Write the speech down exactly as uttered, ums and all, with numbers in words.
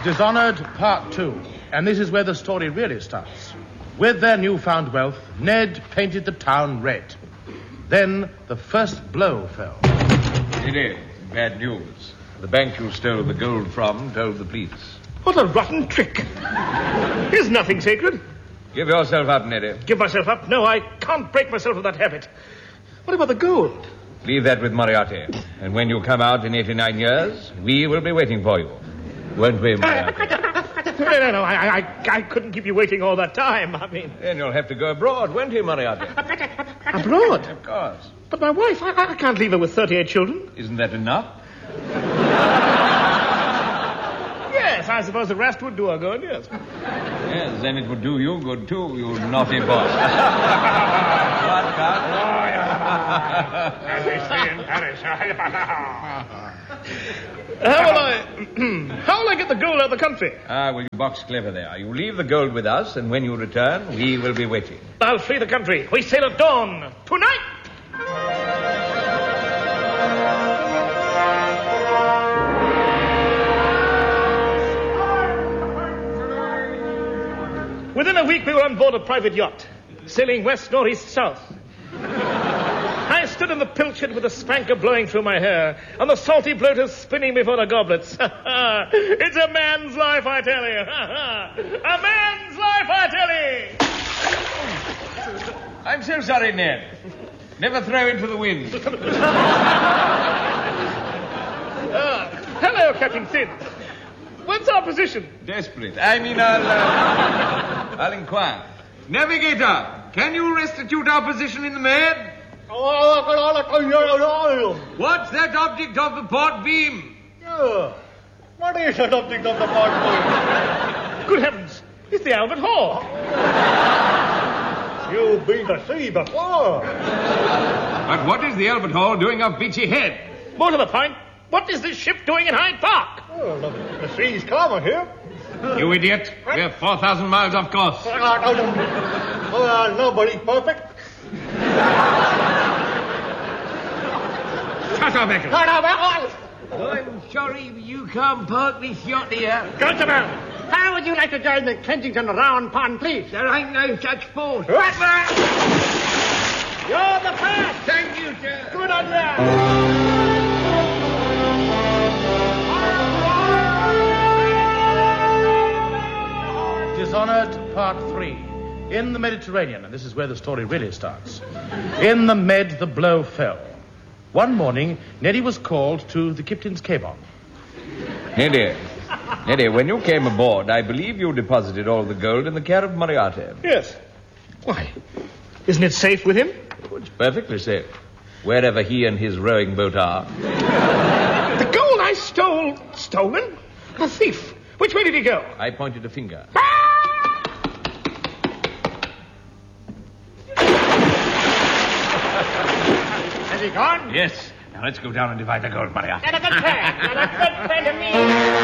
Dishonored, Part Two. And this is where the story really starts. With their newfound wealth, Ned painted the town red. Then the first blow fell. It is. Bad news. The bank you stole the gold from told the police. What a rotten trick. There's nothing sacred. Give yourself up, Neddy. Give myself up? No, I can't break myself of that habit. What about the gold? Leave that with Moriarty. And when you come out in eighty-nine years, we will be waiting for you. Won't we, Moriarty? No, no, no. I, I, I couldn't keep you waiting all that time. I mean... Then you'll have to go abroad, won't you, Moriarty? Abroad? Of course. But my wife, I, I can't leave her with thirty-eight children. Isn't that enough? Yes, I suppose the rest would do her good, yes. Yes, then it would do you good, too, you naughty boy. What, As they say in Paris. How will I... How will I get the gold out of the country? Ah, well, you box clever there. You leave the gold with us, and when you return, we will be waiting. I'll flee the country. We sail at dawn. Tonight! Within a week, we were on board a private yacht, sailing west, northeast, south. I stood in the pilchard with the spanker blowing through my hair and the salty bloaters spinning before the goblets. It's a man's life, I tell you. A man's life, I tell you. I'm so sorry, Ned. Never throw into the wind. uh, hello, Captain Thin. What's our position? Desperate. I mean, I'll, uh, I'll inquire. Navigator, can you restitute our position in the Med? What's that object of the port beam? Yeah. What is that object of the port beam? Good heavens, it's the Albert Hall. You've been to sea before. But what is the Albert Hall doing off Beachy Head? More to the point, what is this ship doing in Hyde Park? Oh, the, the sea's calmer here. You idiot. We're four thousand miles off course. Oh, nobody's perfect. Shut up, Eccles. I'm sorry you can't park this yacht here. Gentlemen, How would you like to join the Kensington Round Pond Police? There ain't no such force. you're the first. Thank you, sir. Good on you. Dishonored, Part Three. In the Mediterranean, and this is where the story really starts. In the Med, the blow fell. One morning, Neddy was called to the captain's cabin. Neddy, Neddy, when you came aboard, I believe you deposited all the gold in the care of Moriarty. Yes. Why? Isn't it safe with him? Oh, it's perfectly safe. Wherever he and his rowing boat are. The gold I stole... Stolen? A thief. Which way did he go? I pointed a finger. Has he gone? Yes. Now let's go down and divide the gold, Moriarty. Not a good plan. Not a good friend of me.